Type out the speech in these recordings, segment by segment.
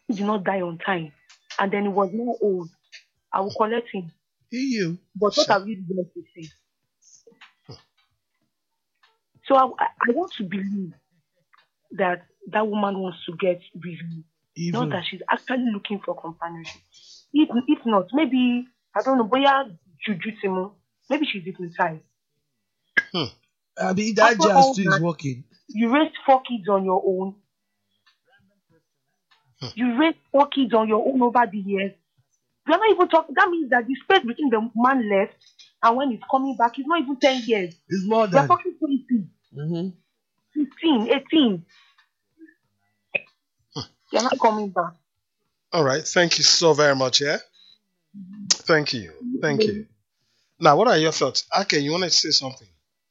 He did not die on time. And then he was more old. I will collect him. You. But what have you done to say? So I want to believe that that woman wants to get revenge. Not Evil. that she's actually looking for companionship. If not, maybe, I don't know, but yeah, Juju Timo, maybe she's hypnotized. I mean, that After jazz all too is that, working. you raised 4 kids on your own. You raised 4 kids on your own over the years. We're not even talking. That means that the space between the man left and when he's coming back is not even 10 years. It's more We're than. talking 20, 15, 18. You're not coming back. All right. Thank you so very much. Yeah. Thank you. Thank you. Now, what are your thoughts? Okay, you want to say something?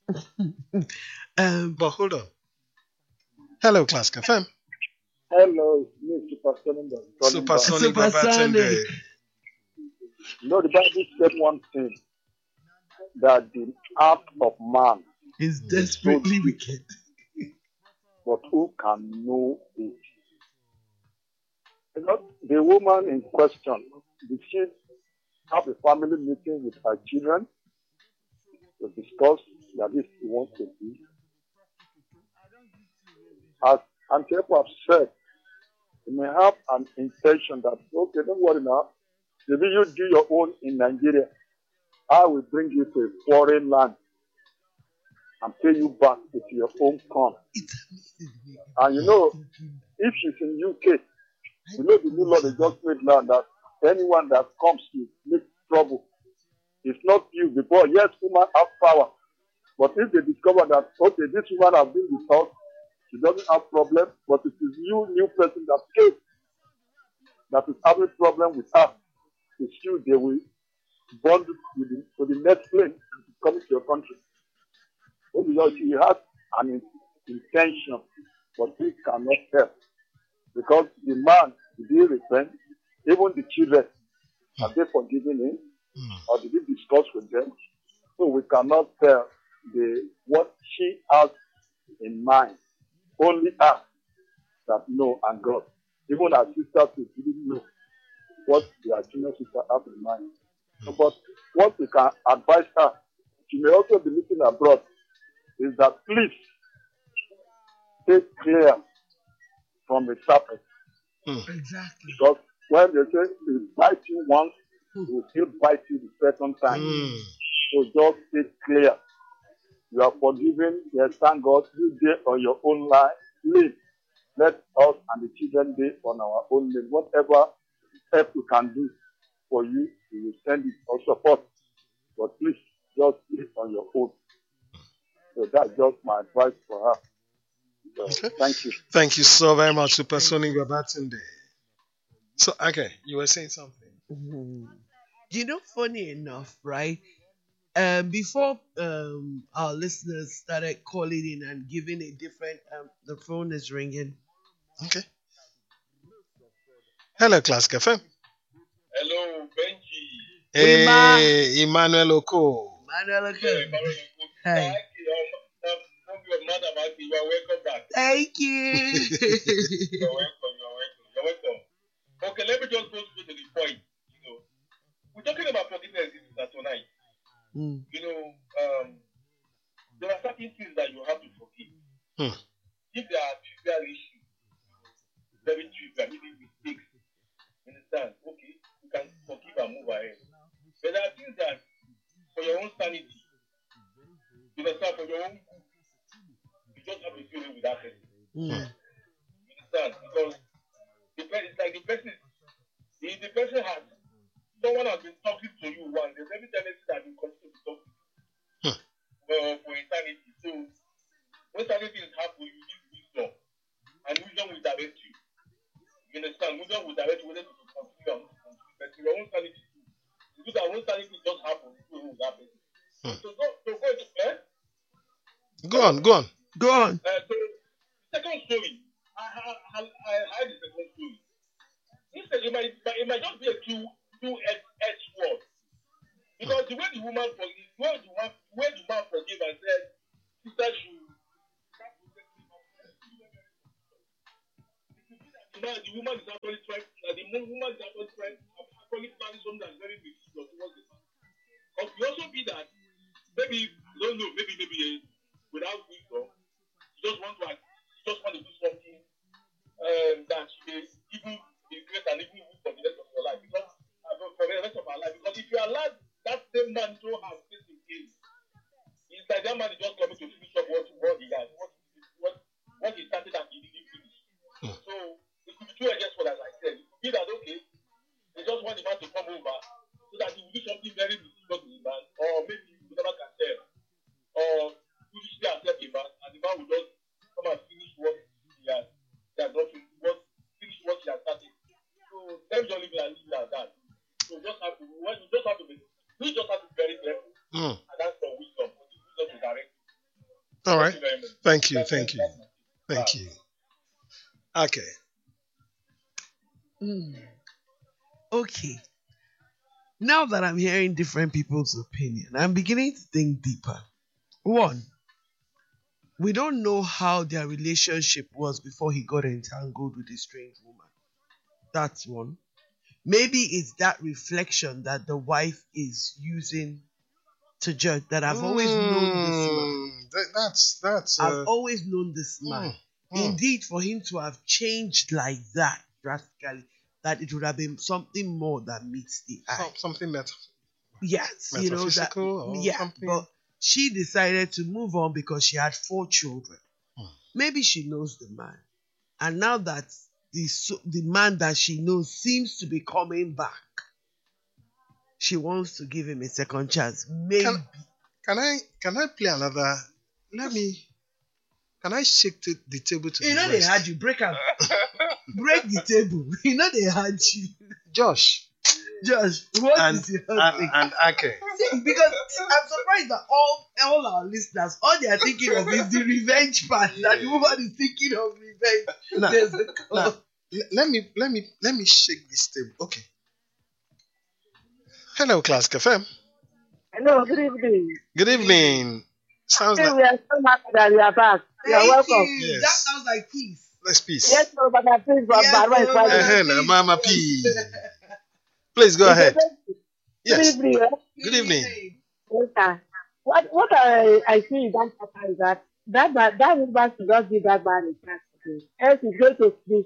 But hold on. Hello, Class FM. Hello, it's me, Super Sonic. Calling back. Supersonic Supersonic. Babatende. You know, the Bible said one thing that the heart of man, It's desperately wicked. but who can know it? You know, the woman in question, did she have a family meeting with her children to discuss that this she wants to be? As Auntie have said, you may have an intention that, okay, don't worry now. Maybe you do your own in Nigeria. I will bring you to a foreign land and pay you back with your own corn. And you know, if she's in UK, you know the new law they just made now that anyone that comes to make trouble, it's not you before. Yes, woman have power. But if they discover that, okay, this woman has been with us, she doesn't have problem, but it is you, new person that came, that is having problem with her. It's you, they will bond to the next plane coming to your country. So because she has an intention, but he cannot help. Because the man, did he repent? Even the children, have they forgiven him? Or did he discuss with them? So we cannot tell what she has in mind. Only us that know and God. Even our sister too didn't know what their junior sister has in mind. So, but what we can advise her, she may also be looking abroad, is that please stay clear from the serpent. Exactly. Because when they say they bite you once, they will still bite you the second time. So just stay clear. You are forgiven. Yes, thank God. You there on your own life. Live. Let us and the children be on our own life. Whatever help we can do for you, we will send it or support. But please, just live on your own. So that's just my advice for her. So, Okay. thank you. Thank you so very much, Supersonic Babatende. So, okay, you were saying something. You know, funny enough, right? Before our listeners started calling in and giving a different the phone is ringing. Okay. Hello, Class FM. Hello, Benji. Hey, Emmanuel Oko. Manuel, Yeah, okay. Emmanuel, Hey. don't be mad about it. You are welcome back. Thank you. You're welcome. You're welcome. Okay, let me just go straight to the point. You know, we're talking about forgiveness tonight. You know, there are certain things that you have to forgive. If there are trivial issues, very trivial, maybe mistakes, you understand? Okay, you can forgive and move ahead. But there are things that, for your own sanity, you understand, for your own good, you just have to deal with that person. You understand? Because it's like the person, if the person has, someone has been talking to you once, there's every tendency that you continue to talk to you for eternity. So, when certain things happen, you need wisdom, and wisdom will direct you. You understand? Wisdom will direct you whether to continue and continue. But your own sanity too. You do that when sanity just happens, you don't know that person. So go to Go on. Go on. so second story. I had the second story. Instead, it might just be a two-edged sword. Because the way the woman forgave, the way the man forgave and said, sister should the woman is actually trying, woman is actually trying, actually planning something that's very ridiculous towards the man. But it also be that maybe, don't know, maybe without wisdom, you just want to do something that she may even regret and even wish for the rest of your life. Because for the rest of our life. Because if you allow that same man to have faith in him, it's like that man is just coming to finish up what he has, what he started and he didn't finish. So it could be two against what, as I said. It could be that okay, they just want the man to come over so that he will do something very ridiculous to the man, or maybe he never can tell, or foolishly accept the man, and the man will just come and finish what he has not finish what he has started. So let me just leave it at that. So you just have to be very careful. And that's for wisdom. Wisdom to direct. All right. Thank you. Okay. Okay. Now that I'm hearing different people's opinion, I'm beginning to think deeper. One, we don't know how their relationship was before he got entangled with a strange woman. That's one. Maybe it's that reflection that the wife is using to judge that I've always known this man. I've always known this man. Indeed, for him to have changed like that drastically, that it would have been something more that meets the eye. Something better. Yes, metaphysical or something. But she decided to move on because she had 4 children. Maybe she knows the man. And now that the man that she knows seems to be coming back, she wants to give him a second chance. Maybe. Can I play another? Can I shake the table to the they had you. Break up. Break the table. They had you. Josh, what is your thing? And Ake. See, because I'm surprised that all our listeners, all they are thinking of is the revenge part. That the woman is thinking of revenge. Let me shake this table. Okay. Hello, Classic FM. Hello, good evening. Good evening. Sounds like we are so happy that you are back. You are welcome. Yes. That sounds like peace. Let's peace. Yes, no, but I think Mama P. Please go ahead. Yes. Good evening. Good evening. Yes, sir. What I see in that pattern is that woman should not give that man a chance. Else he's going to sleep.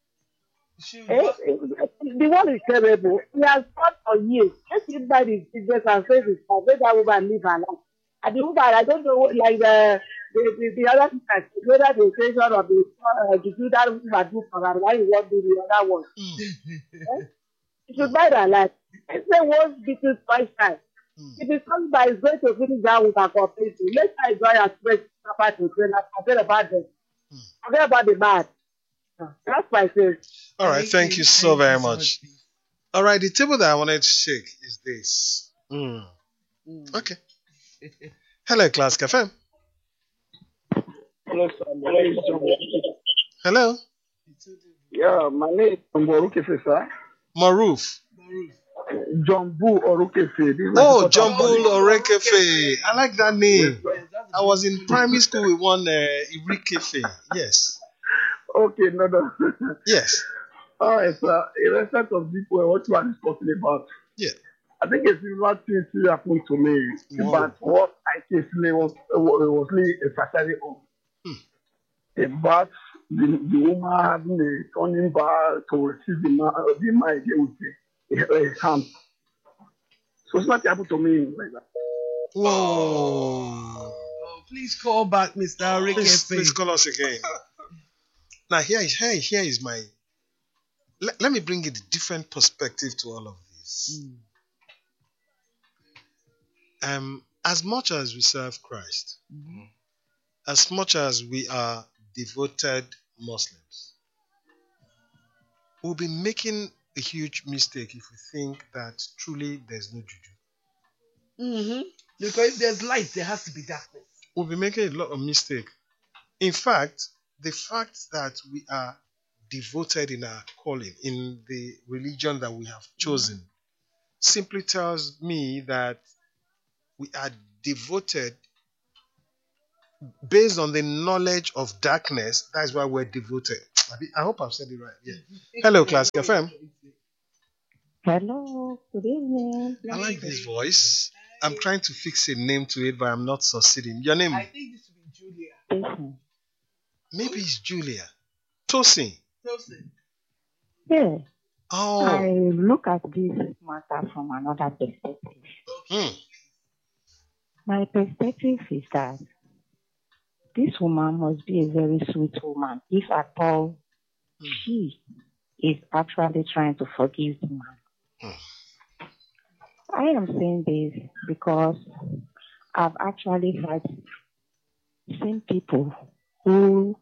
The one is terrible. He has fought for years. Let him buy his business and say his life. Let that woman live her life. And the woman, I don't know, like the other people, whether the occasion of the do that woman do for her, why you want to do the other one. He should buy her life. It's the one business twice time. If it's something that is going to finish down with her completely, let's try to enjoy her straight apart to train us. Forget about them. Forget about the man. That's my thing. All right, thank you so very much. All right, the table that I wanted to shake is this. Okay. Hello, Class FM. Hello, sir. Hello. Yeah, my name is Orukefe, sir. Maruf. Jumbo Orukefe. Oh, Jumbo Orukefe. I like that name. I was in primary school with one Irikefe. Yes. Okay, no. Yes. All right, sir. In respect of people, what you are discussing about. Yeah. I think a similar thing still happened to me. Wow. But what I personally was really emphasizing on. About the woman having a turning back to receive the man again with a hand. So it's not happened to me like that. Whoa. Please call back, Mr. Arikefe. Please call us again. Now, here is my... Let me bring a different perspective to all of this. As much as we serve Christ, as much as we are devoted Muslims, we'll be making a huge mistake if we think that truly there's no juju. Because if there's light, there has to be darkness. We'll be making a lot of mistakes. In fact, the fact that we are devoted in our calling, in the religion that we have chosen, simply tells me that we are devoted based on the knowledge of darkness. That's why we're devoted. I hope I've said it right. Yeah. Hello, Classic FM. Hello, good evening. I like this voice. I'm trying to fix a name to it, but I'm not succeeding. Your name? I think this will be Julia. Jason. Maybe it's Julia. Tosin. Yeah, Oh. I look at this matter from another perspective. My perspective is that this woman must be a very sweet woman, if at all she is actually trying to forgive the man. I am saying this because I've actually seen people who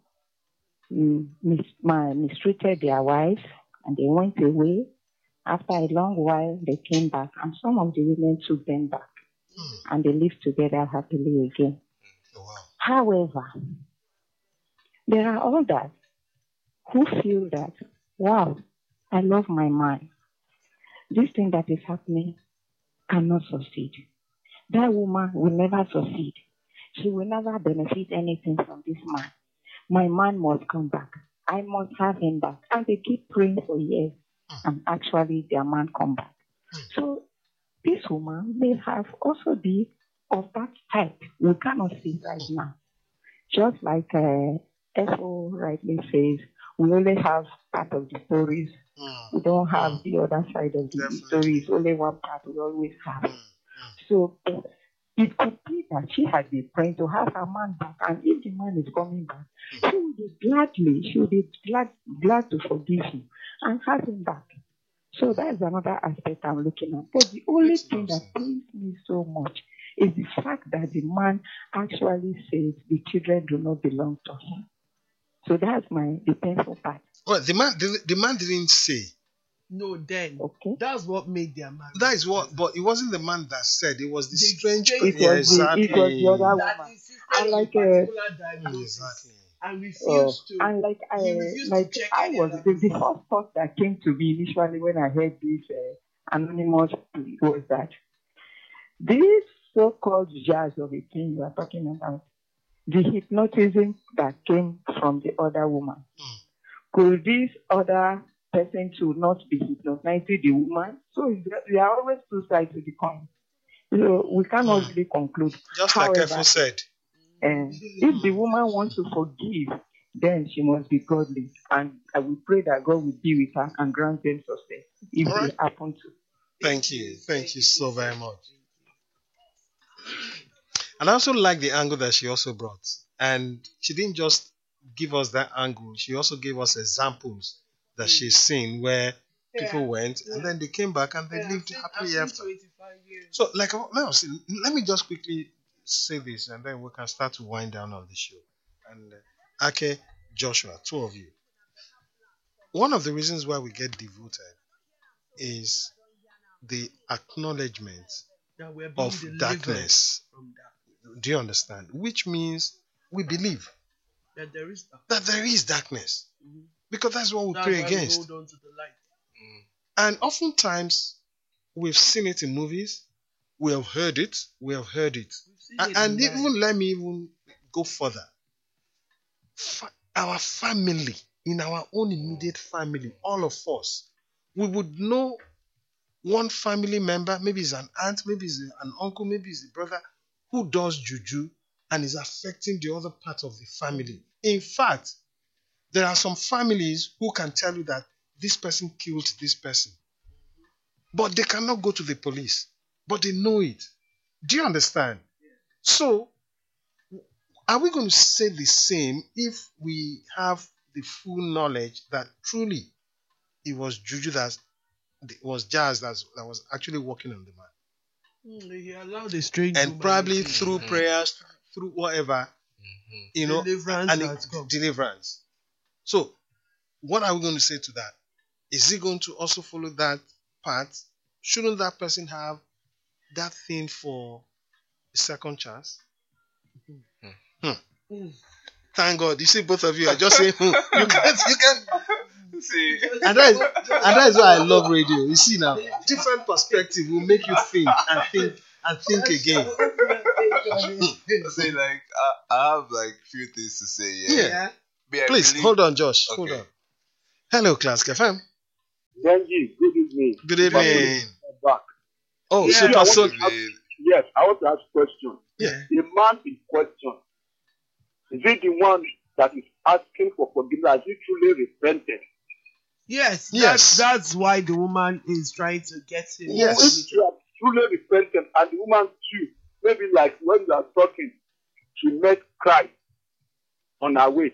mistreated their wives and they went away. After a long while, they came back, and some of the women took them back and they lived together happily again. Wow. However, there are others who feel that, wow, I love my man. This thing that is happening cannot succeed. That woman will never succeed. She will never benefit anything from this man. My man must come back. I must have him back. And they keep praying for years. And actually, their man come back. So this woman may have also be of that type. We cannot see right now. Just like F.O. rightly says, we only have part of the stories. We don't have the other side of the stories. Only one part we always have. So it could be that she had been praying to have her man back, and if the man is coming back, she would be glad to forgive him and have him back. So that is another aspect I'm looking at. But the only thing that pains me so much is the fact that the man actually says the children do not belong to him. So that's the painful part. Well, the man didn't say. No, then. Okay. That's what made their marriage. That is what, but it wasn't the man that said. It was the strange. It was the other woman. And like exactly. And refused to. And the first thought that came to me initially when I heard this anonymous plea was that this so-called jazz of a thing you are talking about, the hypnotism that came from the other woman, could this other person to not be hypnotizing the woman? So there are always two sides to the coin. So we cannot really conclude. Just like Efo said. If the woman wants to forgive, then she must be godly. And I will pray that God will be with her and grant them success if they happen to. Thank you. Thank you so very much. And I also like the angle that she also brought. And she didn't just give us that angle. She also gave us examples that she's seen where people went and then they came back and they lived happily after. So, let me just quickly say this and then we can start to wind down on the show. And Ake, Joshua, two of you. One of the reasons why we get devoted is the acknowledgement of darkness. Do you understand? Which means we believe that there is darkness. Because that's what we pray against. Hold on to the light. And oftentimes, we've seen it in movies. We have heard it. And even let me even go further. Our family, in our own immediate family, all of us, we would know one family member, maybe it's an aunt, maybe it's an uncle, maybe it's a brother, who does juju and is affecting the other part of the family. In fact, there are some families who can tell you that this person killed this person. But they cannot go to the police. But they know it. Do you understand? So, are we going to say the same if we have the full knowledge that truly it was juju it was jazz that was actually working on the man? He allowed a strange and probably through prayers, through whatever, deliverance. So, what are we going to say to that? Is he going to also follow that path? Shouldn't that person have that thing for a second chance? Thank God. You see, both of you are just saying, you can see. And that is why I love radio. You see now, different perspective will make you think again. Say I have few things to say. Yeah. Please hold on, Josh. Okay. Hold on. Hello, Class FM. Benji, good evening. Good evening. Back. Oh, Yeah. Super Soul. Yes, I want to ask a question. Yeah. The man in question, is he the one that is asking for forgiveness? Has he truly repented? Yes, Yes. that's why the woman is trying to get him. Yes. If you have truly repented, and the woman too, maybe like when you are talking, she met Christ on her way.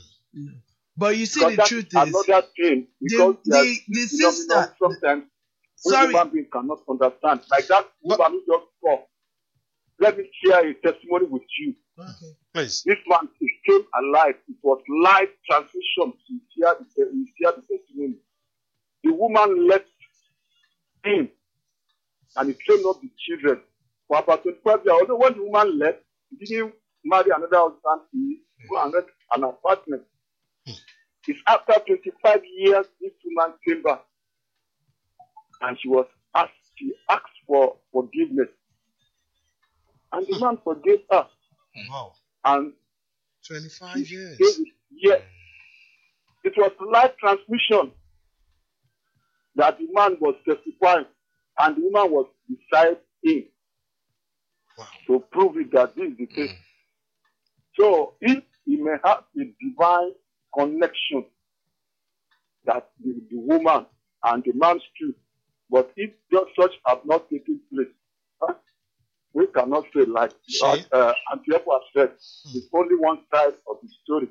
But you see, Because the that truth is is, another thing. Because the this sister, phenomenon sometimes we sorry, human beings cannot understand. Like that woman who just saw. Let me share a testimony with you. okay. Please. This man he came alive. It was life transition. He shared the testimony. The woman left him and he trained up the children for about 25 years. Although when the woman left, he didn't marry another husband. He go and rent an apartment. It's after 25 years this woman came back and she asked for forgiveness. And the man forgave her. Wow. And 25 years. Yes. It was life transmission that the man was testifying and the woman was beside him to prove it that this is the case. So if he may have a divine connection that the woman and the man stood, but if just such have not taken place, we cannot say like Antioch has said, it's only one side of the story.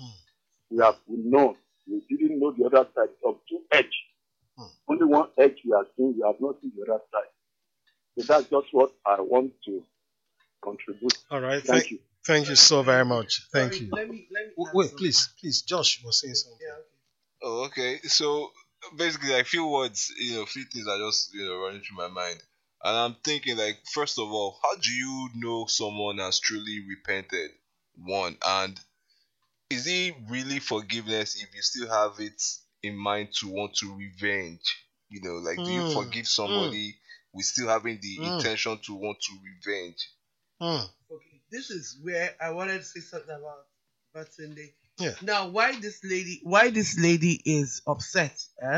We known. We didn't know the other side of two edges. Only one edge we have seen, we have not seen the other side. So that's just what I want to contribute. All right. Thank you. Thank you so very much. Thank Sorry, you. Let me Wait, please. Josh was saying something. Yeah, okay. Oh, okay. So basically, like few words, few things are just running through my mind, and I'm thinking like, first of all, how do you know someone has truly repented? One, and is it really forgiveness if you still have it in mind to want to revenge? Like, do you forgive somebody with still having the intention to want to revenge? Okay, this is where I wanted to say something about Sunday. Yeah. Now, why this lady is upset,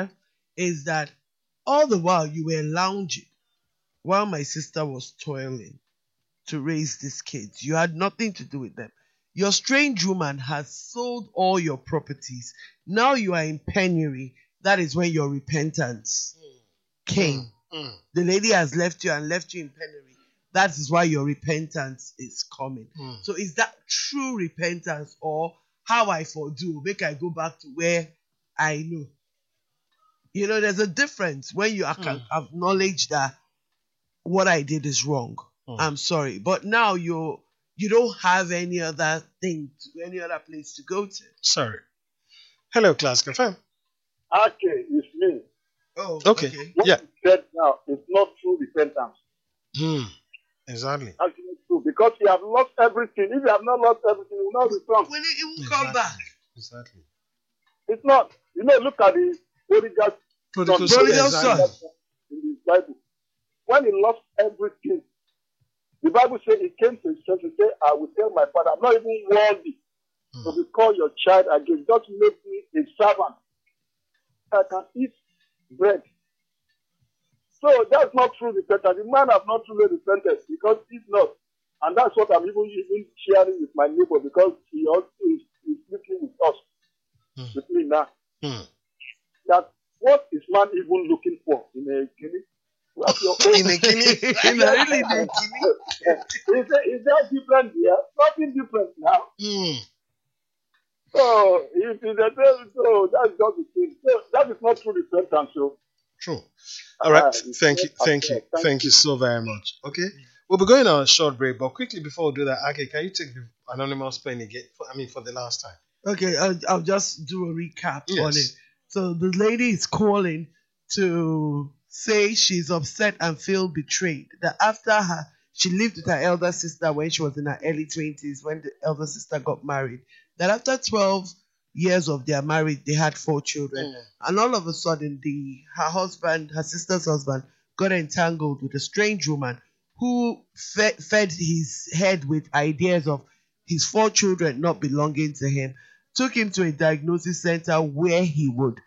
is that all the while you were lounging, while my sister was toiling to raise these kids, you had nothing to do with them. Your strange woman has sold all your properties. Now you are in penury. That is when your repentance came. The lady has left you and left you in penury. That is why your repentance is coming. So is that true repentance, or how I fordo, make I go back to where I know? There's a difference when you acknowledge that what I did is wrong. I'm sorry. But now you don't have any other place to go to. Sorry. Hello, Class FM. Okay, it's me. Oh, Okay. What Yeah. you said now is not true repentance. Exactly. Actually, true. Because you have lost everything. If you have not lost everything, you will not return. When it will come back. Exactly. It's not. Look at the Prodigal Prodigal son. son. in the Bible. When he lost everything, the Bible says he came to his church and said, I will tell my father, I'm not even worthy to be called your child again. Just make me a servant. I can eat bread. So that's not true repentance. The man have not truly repented because he's not. And that's what I'm even sharing with my neighbor because he also is living with us, with me now. That what is man even looking for in a Guinea? In a Guinea? Is that different here? Nothing different now. So if it's a so that's just the thing. So that is not true repentance. So True. All right. Thank you so very much. Okay. We'll be going on a short break, but quickly before we do that, okay, can you take the anonymous pen again? For the last time. Okay, I'll just do a recap on Yes. it. So the lady is calling to say she's upset and feel betrayed. That after she lived with her elder sister when she was in her early 20s, when the elder sister got married. That after 12 years of their marriage, they had 4 children. And all of a sudden, her sister's husband, got entangled with a strange woman who fed his head with ideas of his 4 children not belonging to him, took him to a diagnosis center where he would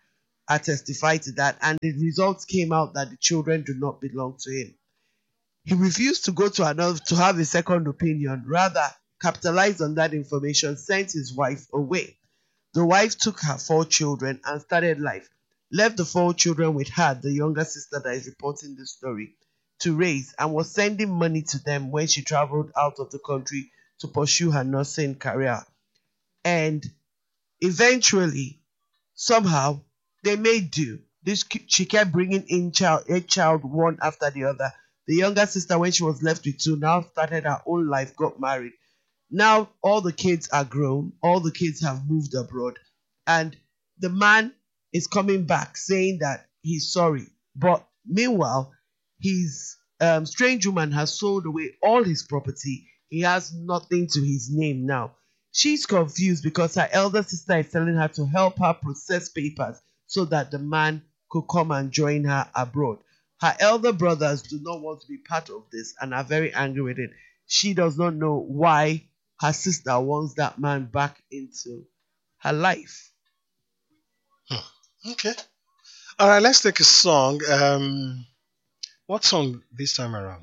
testified to that, and the results came out that the children do not belong to him. He refused to go to another to have a second opinion, rather capitalized on that information, sent his wife away. The wife took her 4 children and started life, left the 4 children with her, the younger sister that is reporting the story, to raise, and was sending money to them when she traveled out of the country to pursue her nursing career. And eventually, somehow, they made do. She kept bringing in a child one after the other. The younger sister, when she was left with 2, now started her own life, got married. Now all the kids are grown, all the kids have moved abroad, and the man is coming back saying that he's sorry. But meanwhile, his strange woman has sold away all his property. He has nothing to his name now. She's confused because her elder sister is telling her to help her process papers so that the man could come and join her abroad. Her elder brothers do not want to be part of this and are very angry with it. She does not know why her sister wants that man back into her life. Okay. All right, let's take a song. What song this time around?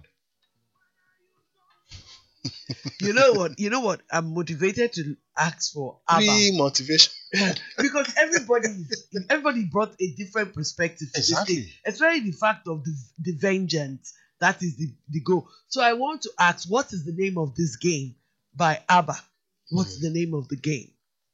You know what? I'm motivated to ask for ABBA. Pre-motivation. Because everybody brought a different perspective to Exactly. this thing. Especially the fact of the vengeance. That is the goal. So I want to ask, what is the name of this game by ABBA? What's the name of the game?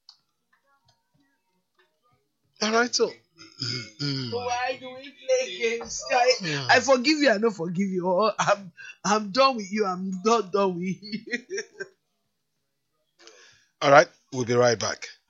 All right, so. Why do we play games? I forgive you, I don't forgive you. Or I'm done with you, I'm not done with you. All right, we'll be right back.